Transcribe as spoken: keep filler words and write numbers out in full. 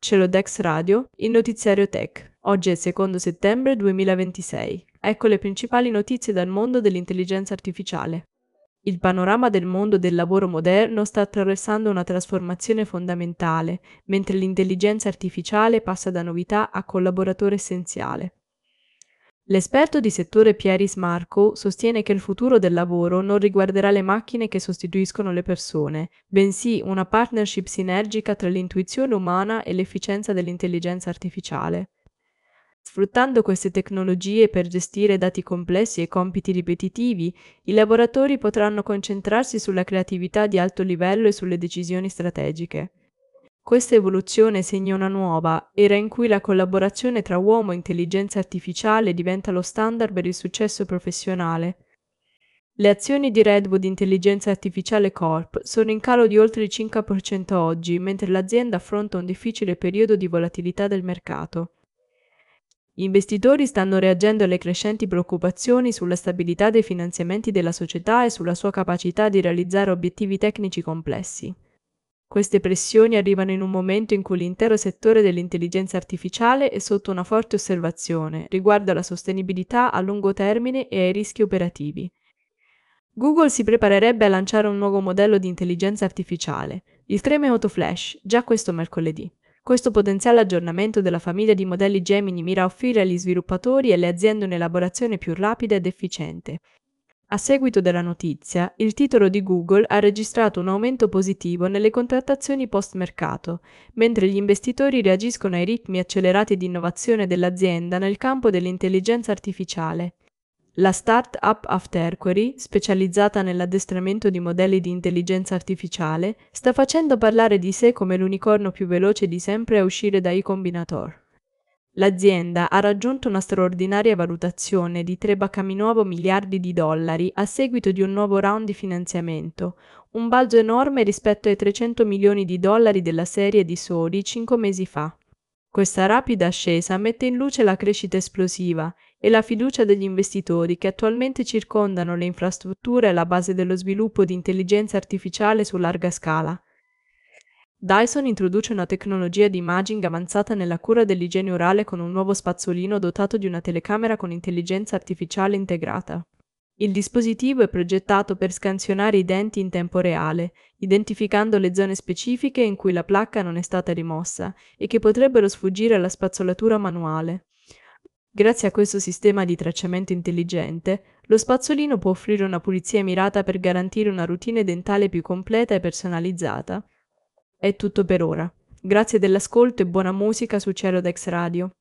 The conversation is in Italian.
Celodex Radio, il notiziario tech. Oggi è il secondo settembre duemilaventisei. Ecco le principali notizie dal mondo dell'intelligenza artificiale. Il panorama del mondo del lavoro moderno sta attraversando una trasformazione fondamentale, mentre l'intelligenza artificiale passa da novità a collaboratore essenziale. L'esperto di settore Pieris Marco sostiene che il futuro del lavoro non riguarderà le macchine che sostituiscono le persone, bensì una partnership sinergica tra l'intuizione umana e l'efficienza dell'intelligenza artificiale. Sfruttando queste tecnologie per gestire dati complessi e compiti ripetitivi, i lavoratori potranno concentrarsi sulla creatività di alto livello e sulle decisioni strategiche. Questa evoluzione segna una nuova era in cui la collaborazione tra uomo e intelligenza artificiale diventa lo standard per il successo professionale. Le azioni di Redwood Intelligenza Artificiale Corp sono in calo di oltre il cinque per cento oggi, mentre l'azienda affronta un difficile periodo di volatilità del mercato. Gli investitori stanno reagendo alle crescenti preoccupazioni sulla stabilità dei finanziamenti della società e sulla sua capacità di realizzare obiettivi tecnici complessi. Queste pressioni arrivano in un momento in cui l'intero settore dell'intelligenza artificiale è sotto una forte osservazione riguardo alla sostenibilità a lungo termine e ai rischi operativi. Google si preparerebbe a lanciare un nuovo modello di intelligenza artificiale, il Creme Autoflash, già questo mercoledì. Questo potenziale aggiornamento della famiglia di modelli Gemini mira a offrire agli sviluppatori e alle aziende un'elaborazione più rapida ed efficiente. A seguito della notizia, il titolo di Google ha registrato un aumento positivo nelle contrattazioni post-mercato, mentre gli investitori reagiscono ai ritmi accelerati di innovazione dell'azienda nel campo dell'intelligenza artificiale. La start-up Afterquery, specializzata nell'addestramento di modelli di intelligenza artificiale, sta facendo parlare di sé come l'unicorno più veloce di sempre a uscire da Y Combinator. L'azienda ha raggiunto una straordinaria valutazione di tre virgola nove miliardi di dollari a seguito di un nuovo round di finanziamento, un balzo enorme rispetto ai trecento milioni di dollari della serie di soli cinque mesi fa. Questa rapida ascesa mette in luce la crescita esplosiva e la fiducia degli investitori che attualmente circondano le infrastrutture alla base dello sviluppo di intelligenza artificiale su larga scala. Dyson introduce una tecnologia di imaging avanzata nella cura dell'igiene orale con un nuovo spazzolino dotato di una telecamera con intelligenza artificiale integrata. Il dispositivo è progettato per scansionare i denti in tempo reale, identificando le zone specifiche in cui la placca non è stata rimossa e che potrebbero sfuggire alla spazzolatura manuale. Grazie a questo sistema di tracciamento intelligente, lo spazzolino può offrire una pulizia mirata per garantire una routine dentale più completa e personalizzata. È tutto per ora. Grazie dell'ascolto e buona musica su Celodex Radio.